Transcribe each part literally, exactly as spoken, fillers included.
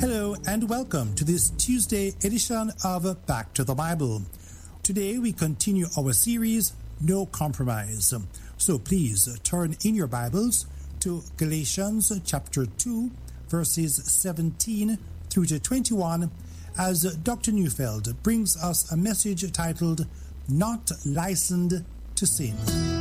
Hello and welcome to this Tuesday edition of Back to the Bible. Today we continue our series, No Compromise. So please turn in your Bibles to Galatians chapter two, verses seventeen through to twenty-one, as Doctor Neufeld brings us a message titled, Not Licensed to Sin.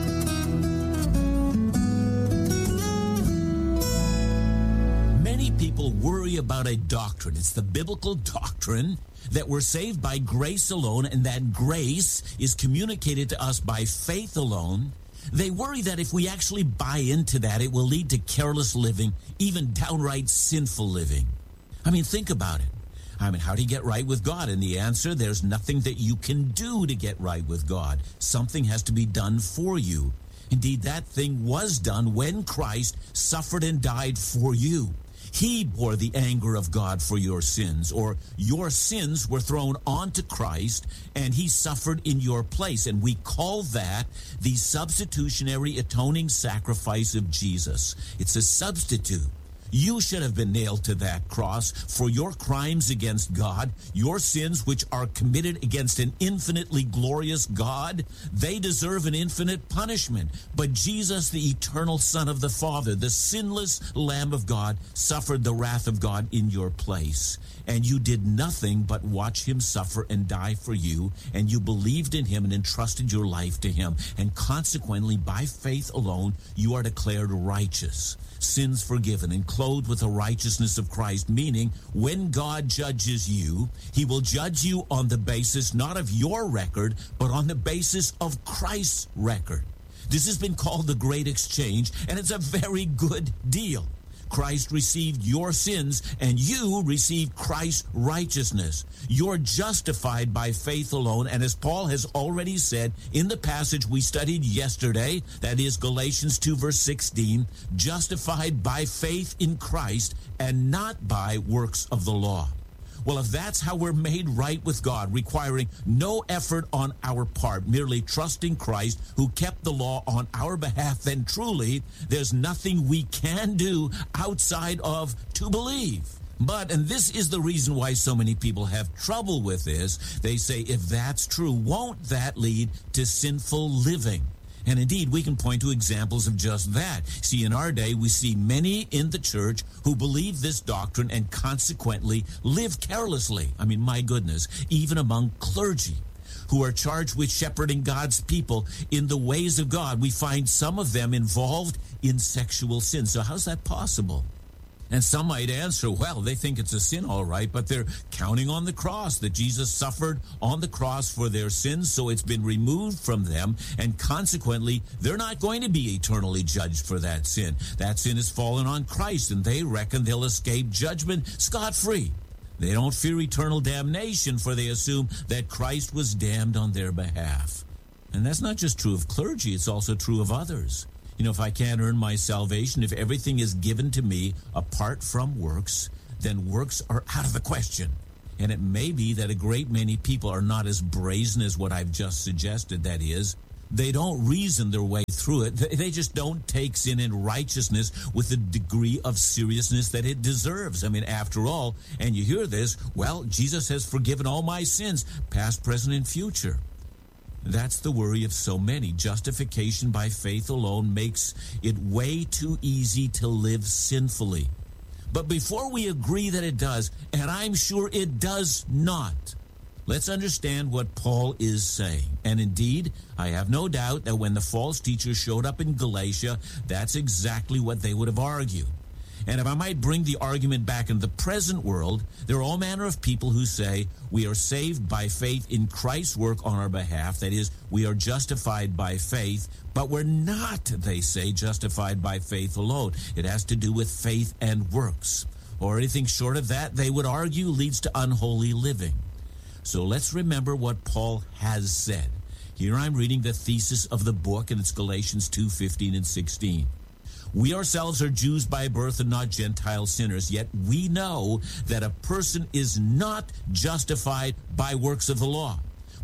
Many people worry about a doctrine. It's the biblical doctrine that we're saved by grace alone and that grace is communicated to us by faith alone. They worry that if we actually buy into that, it will lead to careless living, even downright sinful living. I mean, think about it. I mean, how do you get right with God? And the answer, there's nothing that you can do to get right with God. Something has to be done for you. Indeed, that thing was done when Christ suffered and died for you. He bore the anger of God for your sins, or your sins were thrown onto Christ, and he suffered in your place. And we call that the substitutionary atoning sacrifice of Jesus. It's a substitute. You should have been nailed to that cross for your crimes against God, your sins which are committed against an infinitely glorious God. They deserve an infinite punishment. But Jesus, the eternal Son of the Father, the sinless Lamb of God, suffered the wrath of God in your place. And you did nothing but watch him suffer and die for you, and you believed in him and entrusted your life to him. And consequently, by faith alone, you are declared righteous, sins forgiven, and clothed with the righteousness of Christ, meaning when God judges you, he will judge you on the basis not of your record, but on the basis of Christ's record. This has been called the Great Exchange, and it's a very good deal. Christ received your sins, and you received Christ's righteousness. You're justified by faith alone, and as Paul has already said in the passage we studied yesterday, that is Galatians two, verse sixteen, justified by faith in Christ and not by works of the law. Well, if that's how we're made right with God, requiring no effort on our part, merely trusting Christ who kept the law on our behalf, then truly there's nothing we can do outside of to believe. But, and this is the reason why so many people have trouble with this, they say, if that's true, won't that lead to sinful living? And indeed, we can point to examples of just that. See, in our day, we see many in the church who believe this doctrine and consequently live carelessly. I mean, my goodness, even among clergy who are charged with shepherding God's people in the ways of God, we find some of them involved in sexual sin. So how's that possible? And some might answer, well, they think it's a sin, all right, but they're counting on the cross, that Jesus suffered on the cross for their sins, so it's been removed from them, and consequently, they're not going to be eternally judged for that sin. That sin has fallen on Christ, and they reckon they'll escape judgment scot-free. They don't fear eternal damnation, for they assume that Christ was damned on their behalf. And that's not just true of clergy, it's also true of others. You know, if I can't earn my salvation, if everything is given to me apart from works, then works are out of the question. And it may be that a great many people are not as brazen as what I've just suggested. That is, they don't reason their way through it. They just don't take sin and righteousness with the degree of seriousness that it deserves. I mean, after all, and you hear this, well, Jesus has forgiven all my sins, past, present, and future. That's the worry of so many. Justification by faith alone makes it way too easy to live sinfully. But before we agree that it does, and I'm sure it does not, let's understand what Paul is saying. And indeed, I have no doubt that when the false teachers showed up in Galatia, that's exactly what they would have argued. And if I might bring the argument back into the present world, there are all manner of people who say we are saved by faith in Christ's work on our behalf. That is, we are justified by faith, but we're not, they say, justified by faith alone. It has to do with faith and works. Or anything short of that, they would argue, leads to unholy living. So let's remember what Paul has said. Here I'm reading the thesis of the book, and it's Galatians two, fifteen and sixteen. We ourselves are Jews by birth and not Gentile sinners, yet we know that a person is not justified by works of the law,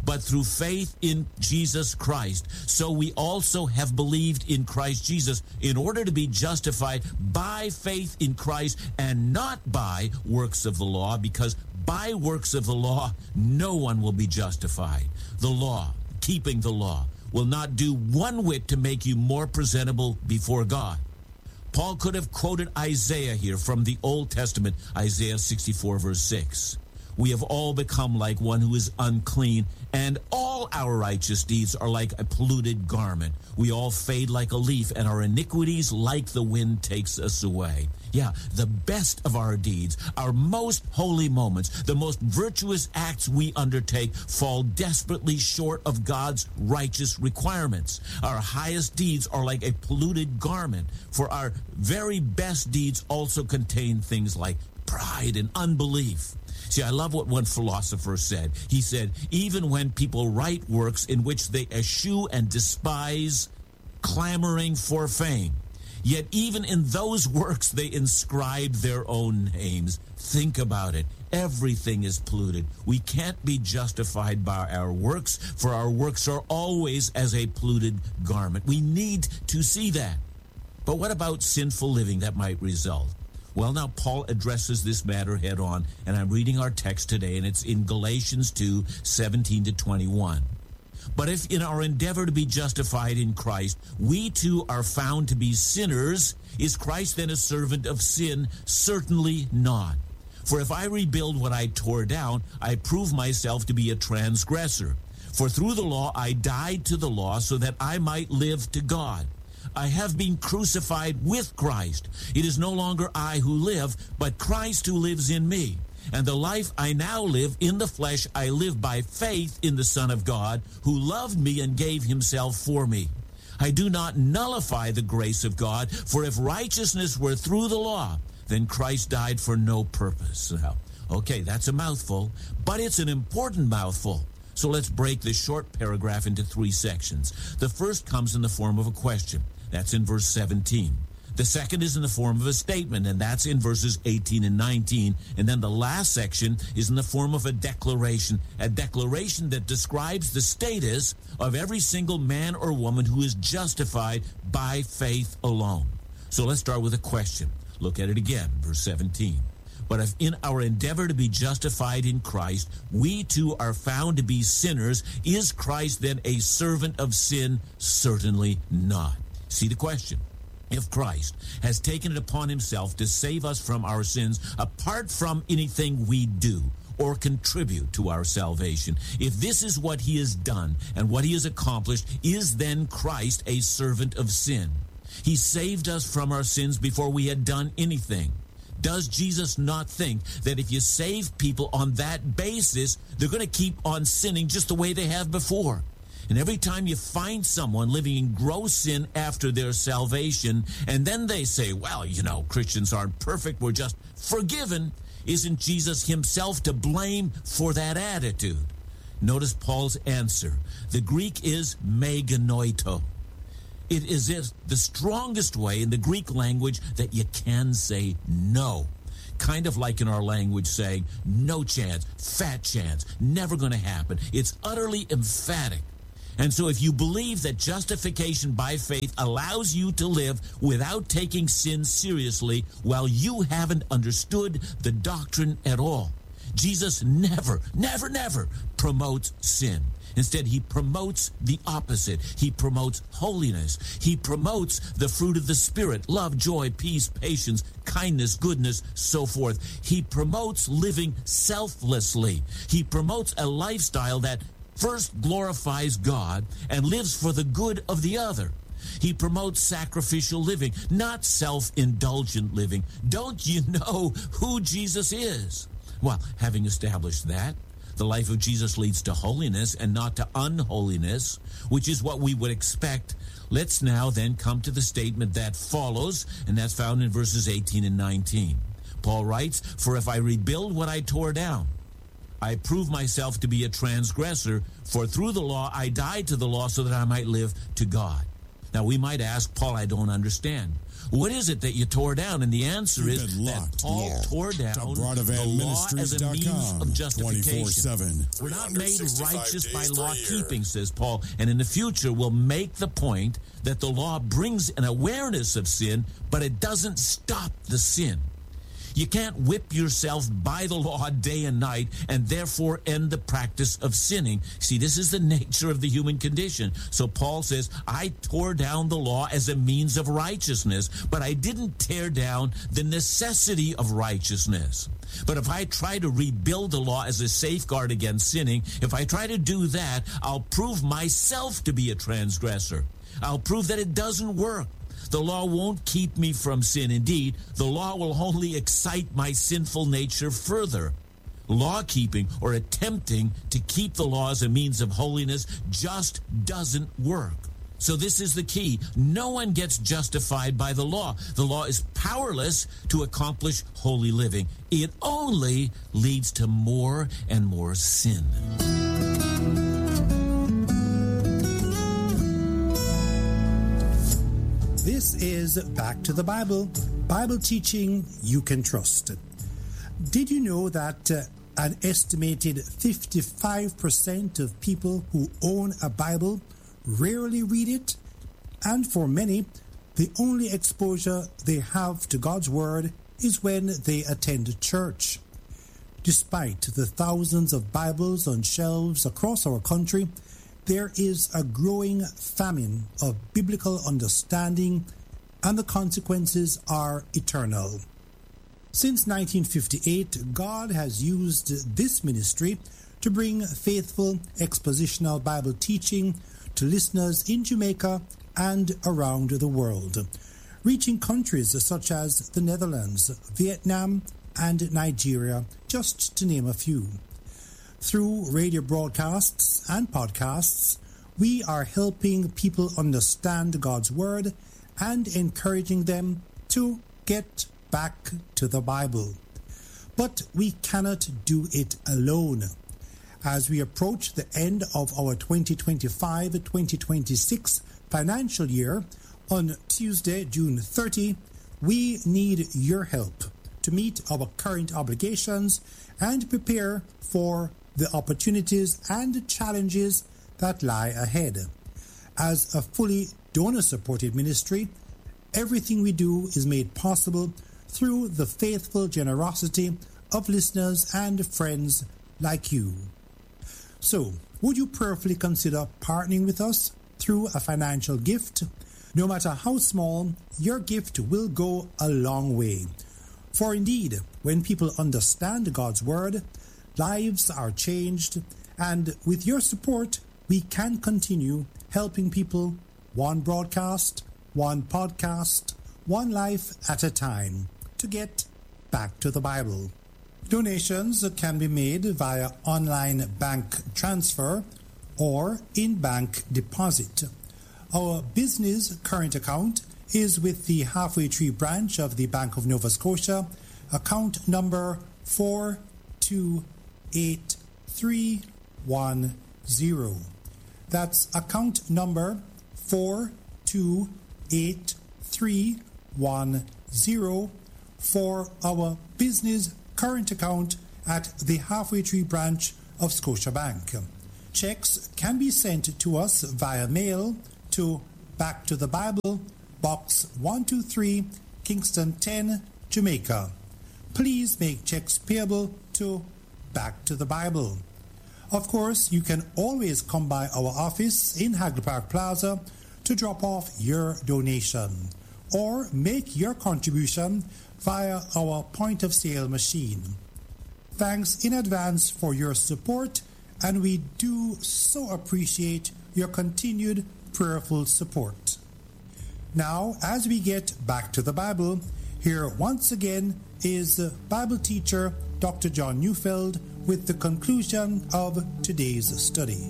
but through faith in Jesus Christ. So we also have believed in Christ Jesus in order to be justified by faith in Christ and not by works of the law, because by works of the law, no one will be justified. The law, keeping the law, will not do one whit to make you more presentable before God. Paul could have quoted Isaiah here from the Old Testament, Isaiah sixty-four, verse six. We have all become like one who is unclean, and all our righteous deeds are like a polluted garment. We all fade like a leaf, and our iniquities like the wind takes us away. Yeah, the best of our deeds, our most holy moments, the most virtuous acts we undertake fall desperately short of God's righteous requirements. Our highest deeds are like a polluted garment, for our very best deeds also contain things like pride and unbelief. See, I love what one philosopher said. He said, even when people write works in which they eschew and despise, clamoring for fame, yet even in those works they inscribe their own names. Think about it. Everything is polluted. We can't be justified by our works, for our works are always as a polluted garment. We need to see that. But what about sinful living that might result? Well, now Paul addresses this matter head on, and I'm reading our text today, and it's in Galatians two, seventeen to twenty-one. But if in our endeavor to be justified in Christ, we too are found to be sinners, is Christ then a servant of sin? Certainly not. For if I rebuild what I tore down, I prove myself to be a transgressor. For through the law I died to the law so that I might live to God. I have been crucified with Christ. It is no longer I who live, but Christ who lives in me. And the life I now live in the flesh, I live by faith in the Son of God, who loved me and gave himself for me. I do not nullify the grace of God, for if righteousness were through the law, then Christ died for no purpose. Now, okay, that's a mouthful, but it's an important mouthful. So let's break this short paragraph into three sections. The first comes in the form of a question. That's in verse seventeen. The second is in the form of a statement, and that's in verses eighteen and nineteen. And then the last section is in the form of a declaration, a declaration that describes the status of every single man or woman who is justified by faith alone. So let's start with a question. Look at it again, verse seventeen. But if in our endeavor to be justified in Christ, we too are found to be sinners, is Christ then a servant of sin? Certainly not. See the question. If Christ has taken it upon himself to save us from our sins, apart from anything we do or contribute to our salvation, if this is what he has done and what he has accomplished, is then Christ a servant of sin? He saved us from our sins before we had done anything. Does Jesus not think that if you save people on that basis, they're going to keep on sinning just the way they have before? And every time you find someone living in gross sin after their salvation, and then they say, well, you know, Christians aren't perfect, we're just forgiven, isn't Jesus himself to blame for that attitude? Notice Paul's answer. The Greek is meganoito. It is the strongest way in the Greek language that you can say no. Kind of like in our language saying, no chance, fat chance, never going to happen. It's utterly emphatic. And so if you believe that justification by faith allows you to live without taking sin seriously, well, you haven't understood the doctrine at all. Jesus never, never, never promotes sin. Instead, he promotes the opposite. He promotes holiness. He promotes the fruit of the Spirit, love, joy, peace, patience, kindness, goodness, so forth. He promotes living selflessly. He promotes a lifestyle that first glorifies God and lives for the good of the other. He promotes sacrificial living, not self-indulgent living. Don't you know who Jesus is? Well, having established that, the life of Jesus leads to holiness and not to unholiness, which is what we would expect. Let's now then come to the statement that follows, and that's found in verses eighteen and nineteen. Paul writes, "For if I rebuild what I tore down, I prove myself to be a transgressor, for through the law I died to the law so that I might live to God." Now we might ask, Paul, I don't understand. What is it that you tore down? And the answer Keep is that Paul law. tore down to the law as a means of justification. seven. We're not made righteous by law keeping, says Paul. And in the future, we'll make the point that the law brings an awareness of sin, but it doesn't stop the sin. You can't whip yourself by the law day and night and therefore end the practice of sinning. See, this is the nature of the human condition. So Paul says, I tore down the law as a means of righteousness, but I didn't tear down the necessity of righteousness. But if I try to rebuild the law as a safeguard against sinning, if I try to do that, I'll prove myself to be a transgressor. I'll prove that it doesn't work. The law won't keep me from sin. Indeed, the law will only excite my sinful nature further. Law-keeping, or attempting to keep the law as a means of holiness, just doesn't work. So this is the key. No one gets justified by the law. The law is powerless to accomplish holy living. It only leads to more and more sin. This is Back to the Bible, Bible teaching you can trust. Did you know that uh, an estimated fifty-five percent of people who own a Bible rarely read it? And for many, the only exposure they have to God's Word is when they attend church. Despite the thousands of Bibles on shelves across our country, there is a growing famine of biblical understanding, and the consequences are eternal. Since nineteen fifty-eight, God has used this ministry to bring faithful expositional Bible teaching to listeners in Jamaica and around the world, reaching countries such as the Netherlands, Vietnam, and Nigeria, just to name a few. Through radio broadcasts and podcasts, we are helping people understand God's Word and encouraging them to get back to the Bible. But we cannot do it alone. As we approach the end of our twenty twenty-five twenty twenty-six financial year, on Tuesday, June thirtieth, we need your help to meet our current obligations and prepare for the opportunities and challenges that lie ahead. As a fully donor-supported ministry, everything we do is made possible through the faithful generosity of listeners and friends like you. So, would you prayerfully consider partnering with us through a financial gift? No matter how small, your gift will go a long way. For indeed, when people understand God's Word, lives are changed, and with your support, we can continue helping people one broadcast, one podcast, one life at a time to get back to the Bible. Donations can be made via online bank transfer or in-bank deposit. Our business current account is with the Halfway Tree branch of the Bank of Nova Scotia, account number four two eight three one zero. That's account number four two eight three one zero for our business current account at the Halfway Tree branch of Scotiabank. Checks can be sent to us via mail to Back to the Bible, Box one two three, Kingston ten, Jamaica. Please make checks payable to Back to the Bible. Of course, you can always come by our office in Hagley Park Plaza to drop off your donation or make your contribution via our point-of-sale machine. Thanks in advance for your support, and we do so appreciate your continued prayerful support. Now, as we get back to the Bible, here once again is Bible teacher Doctor John Neufeld with the conclusion of today's study.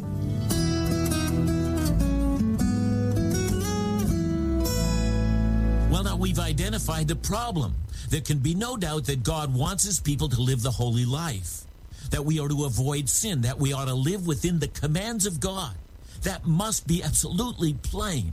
Well, now we've identified the problem. There can be no doubt that God wants his people to live the holy life, that we are to avoid sin, that we ought to live within the commands of God. That must be absolutely plain.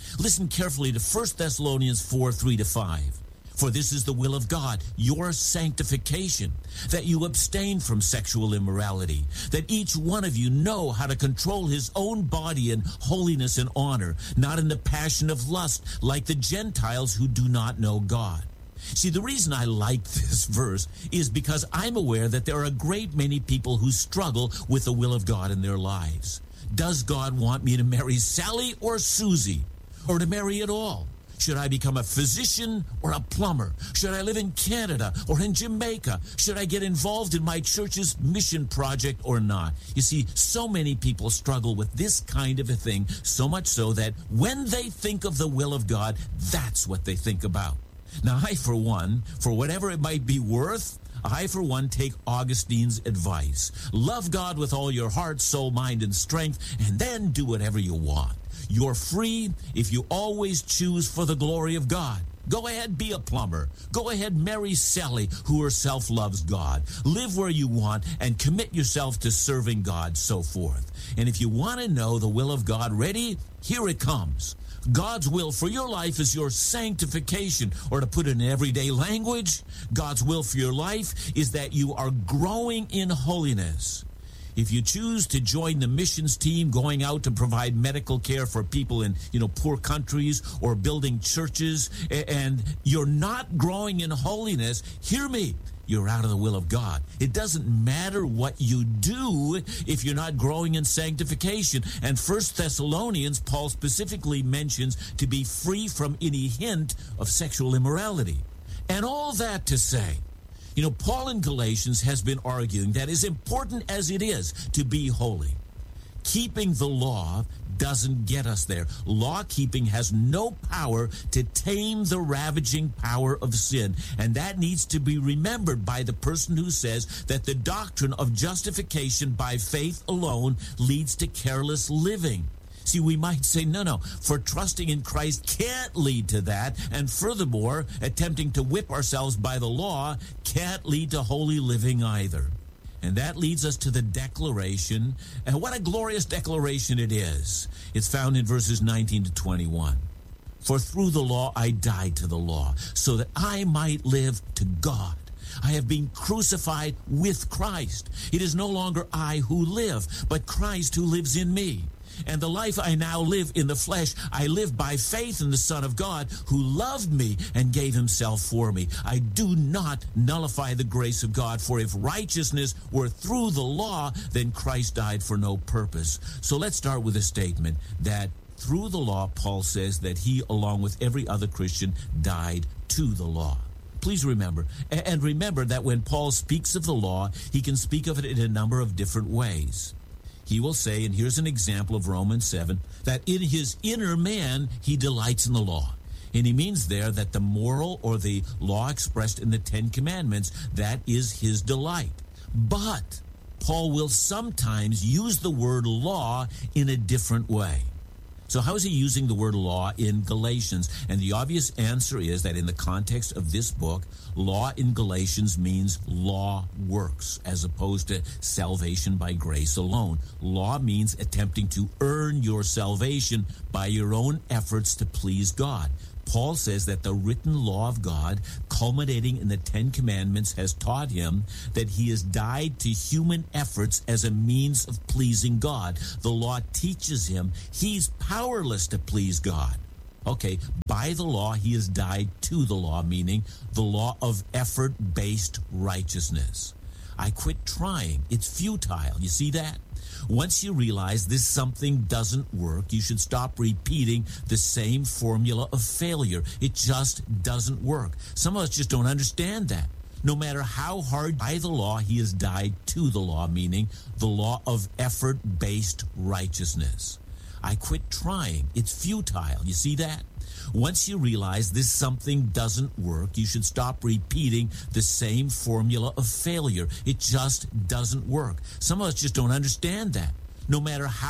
Listen carefully to First Thessalonians four, three to five. For this is the will of God, your sanctification, that you abstain from sexual immorality, that each one of you know how to control his own body in holiness and honor, not in the passion of lust, like the Gentiles who do not know God. See, the reason I like this verse is because I'm aware that there are a great many people who struggle with the will of God in their lives. Does God want me to marry Sally or Susie, or to marry at all? Should I become a physician or a plumber? Should I live in Canada or in Jamaica? Should I get involved in my church's mission project or not? You see, so many people struggle with this kind of a thing, so much so that when they think of the will of God, that's what they think about. Now, I, for one, for whatever it might be worth, I, for one, take Augustine's advice. Love God with all your heart, soul, mind, and strength, and then do whatever you want. You're free if you always choose for the glory of God. Go ahead, be a plumber. Go ahead, marry Sally, who herself loves God. Live where you want and commit yourself to serving God, so forth. And if you want to know the will of God, ready? Here it comes. God's will for your life is your sanctification, or to put it in everyday language, God's will for your life is that you are growing in holiness. If you choose to join the missions team going out to provide medical care for people in, you know, poor countries or building churches, and you're not growing in holiness, hear me, you're out of the will of God. It doesn't matter what you do if you're not growing in sanctification. And First Thessalonians, Paul specifically mentions to be free from any hint of sexual immorality. And all that to say, you know, Paul in Galatians has been arguing that as important as it is to be holy, keeping the law doesn't get us there. Law keeping has no power to tame the ravaging power of sin. And that needs to be remembered by the person who says that the doctrine of justification by faith alone leads to careless living. See, we might say, no, no, for trusting in Christ can't lead to that. And furthermore, attempting to whip ourselves by the law can't lead to holy living either. And that leads us to the declaration. And what a glorious declaration it is. It's found in verses nineteen to twenty-one. For through the law I died to the law, so that I might live to God. I have been crucified with Christ. It is no longer I who live, but Christ who lives in me. And the life I now live in the flesh, I live by faith in the Son of God, who loved me and gave himself for me. I do not nullify the grace of God, for if righteousness were through the law, then Christ died for no purpose. So let's start with a statement that through the law, Paul says that he, along with every other Christian, died to the law. Please remember, and remember that when Paul speaks of the law, he can speak of it in a number of different ways. He will say, and here's an example of Romans seven, that in his inner man he delights in the law. And he means there that the moral or the law expressed in the Ten Commandments, that is his delight. But Paul will sometimes use the word law in a different way. So how is he using the word law in Galatians? And the obvious answer is that in the context of this book, law in Galatians means law works, as opposed to salvation by grace alone. Law means attempting to earn your salvation by your own efforts to please God. Paul says that the written law of God, culminating in the Ten Commandments, has taught him that he has died to human efforts as a means of pleasing God. The law teaches him he's powerless to please God. Okay, by the law, he has died to the law, meaning the law of effort-based righteousness. I quit trying. It's futile. You see that? Once you realize this something doesn't work, you should stop repeating the same formula of failure. It just doesn't work. Some of us just don't understand that. No matter how hard by the law, he has died to the law, meaning the law of effort-based righteousness. I quit trying. It's futile. You see that? Once you realize this something doesn't work, you should stop repeating the same formula of failure. It just doesn't work. Some of us just don't understand that. No matter how